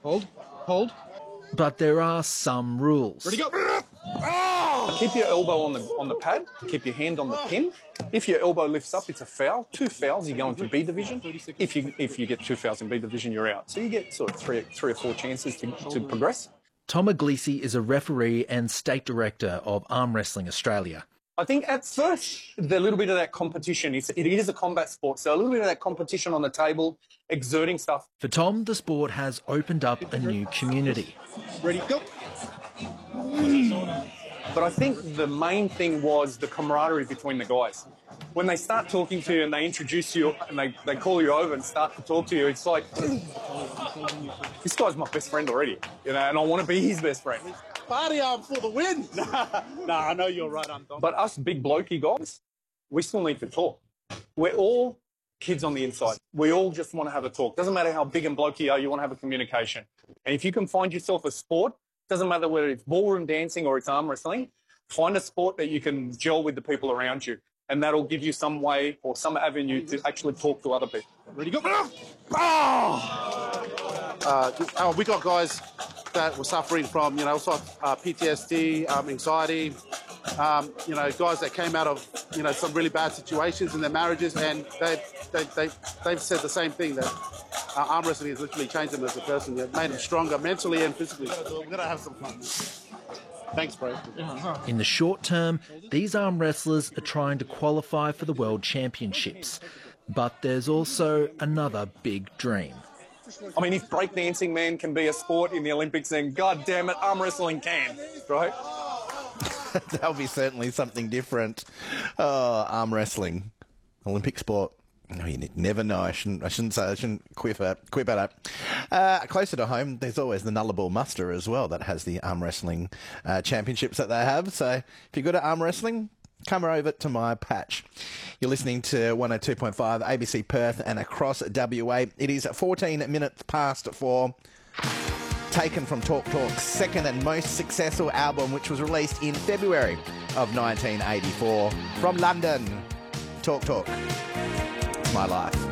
Hold. But there are some rules. Ready, go! Keep your elbow on the pad. Keep your hand on the pin. If your elbow lifts up, it's a foul. 2 fouls, you go into B division. If you get 2 fouls in B division, you're out. So you get sort of three or four chances to progress. Tom Aglisi is a referee and state director of Arm Wrestling Australia. I think at first, the little bit of that competition, it is a combat sport, so a little bit of that competition on the table, exerting stuff. For Tom, the sport has opened up a new community. Ready, go. But I think the main thing was the camaraderie between the guys. When they start talking to you and they introduce you and they call you over and start to talk to you, it's like, this guy's my best friend already, and I want to be his best friend. Party arm for the win! Nah, I know you're right, I'm Dom. But us big blokey guys, we still need to talk. We're all kids on the inside. We all just want to have a talk. Doesn't matter how big and blokey you are, you want to have a communication. And if you can find yourself a sport, doesn't matter whether it's ballroom dancing or it's arm wrestling, find a sport that you can gel with the people around you. And that'll give you some way or some avenue to actually talk to other people. Ready, go! We got guys that were suffering from, PTSD, anxiety, guys that came out of, some really bad situations in their marriages, and they've said the same thing, that arm wrestling has literally changed them as a person. It made them stronger mentally and physically. We're going to have some fun. Thanks, bro. In the short term, these arm wrestlers are trying to qualify for the World Championships. But there's also another big dream. I mean, if breakdancing, man, can be a sport in the Olympics, then God damn it, arm wrestling can, right? That'll be certainly something different. Arm wrestling, Olympic sport. No, you never know. I shouldn't quip at it. Closer to home, there's always the Nullarbor Muster as well that has the arm wrestling championships that they have. So if you're good at arm wrestling, come over to my patch. You're listening to 102.5 ABC Perth and across WA. It is 14 minutes past 4. Taken from Talk Talk's second and most successful album, which was released in February of 1984. From London, Talk Talk. It's my life.